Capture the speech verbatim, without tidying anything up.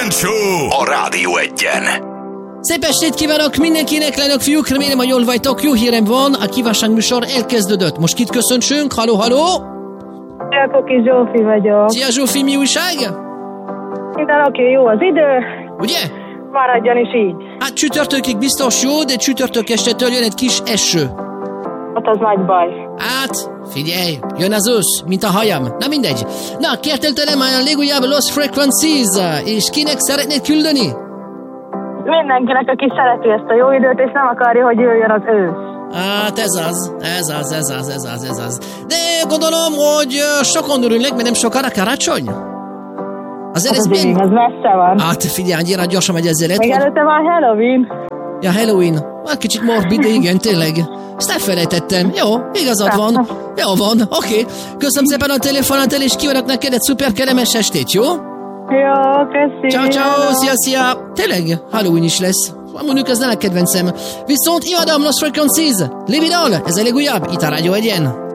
Kejfel Show a Rádió Egyen. Szép estét kívánok mindenkinek, lányok, fiúk, remélem, hogy jól vagytok. Jó hírem van, a kívánság műsor elkezdődött. Most kit köszöntsünk? Halló, halló! Szia, Koki Zsófi vagyok. Szia, Zsófi, mi újság? Minden oké, jó az idő. Ugye? Maradjon is így. Hát csütörtökig biztos jó, de csütörtök estetől jön egy kis eső. Hát az nagy baj. Hát, figyelj, jön az ősz, mint a hajam. Na mindegy. Na, kértél tőlem a legújabb Lost Frequencies, és kinek szeretnéd küldeni? Mindenkinek, aki szereti ezt a jó időt, és nem akarja, hogy jöjjön az ősz. Hát ez az, ez az, ez az, ez az, ez az. De gondolom, hogy sokan örülnek, mert nem sokára karácsony. Azért Hát ez az mind... ez messze van. Hát figyelj, annyira gyorsan megy ezzel. Még előtte van Halloween. Ja, Halloween. Hát kicsit morbid, de igen, tényleg. Ezt elfelejtettem. Jó, igazad van. Jó van, oké. Okay. Köszönöm szépen a telefonát, és kívánok neked egy szuper kellemes estét, jó? Jó, köszi. Ciao, ciao, szia, szia. Tényleg, Halloween is lesz. Mondjuk ez nem a kedvencem. Viszont imádom Lost Frequencies. Live it all, ez a legújabb, itt a Rádió Egyen.